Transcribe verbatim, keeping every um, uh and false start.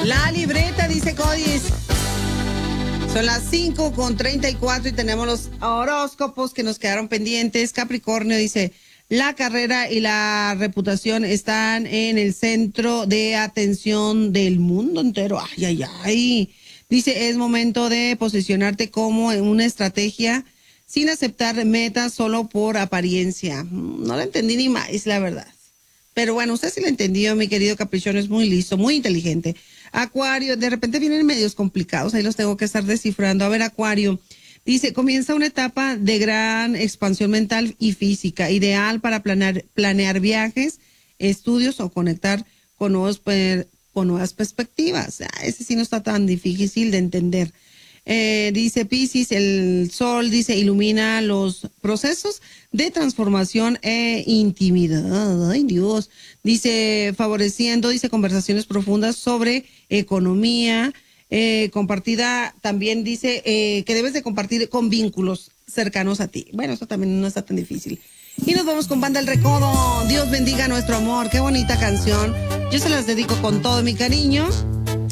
La libreta, dice Codis. Son las cinco con treinta y cuatro y tenemos los horóscopos que nos quedaron pendientes. Capricornio dice, la carrera y la reputación están en el centro de atención del mundo entero. Ay, ay, ay. Dice, es momento de posicionarte como en una estrategia sin aceptar metas solo por apariencia. No la entendí ni más, la verdad. Pero bueno, usted sí la entendió, mi querido Capricornio, es muy listo, muy inteligente. Acuario, de repente vienen medios complicados, ahí los tengo que estar descifrando. A ver, Acuario, dice, comienza una etapa de gran expansión mental y física, ideal para planear, planear viajes, estudios o conectar con, nuevos, con nuevas perspectivas. Ah, ese sí no está tan difícil de entender. Eh, dice Piscis, el sol, dice, ilumina los procesos de transformación e intimidad. Ay, Dios. Dice, favoreciendo, dice, conversaciones profundas sobre economía, eh, compartida, también dice, eh, que debes de compartir con vínculos cercanos a ti. Bueno, eso también no está tan difícil. Y nos vamos con Banda El Recodo. Dios bendiga nuestro amor. Qué bonita canción. Yo se las dedico con todo mi cariño.